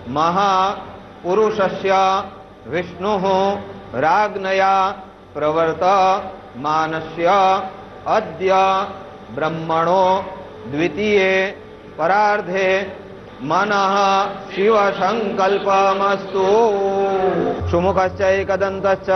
महापुरुषस्य विष्णुः राज्ञया प्रवर्तमानस्य अद्य ब्रह्मणो द्वितीये परार्धे मनः शिव संकल्पमस्तु। सुमुखश्च एकदन्तश्च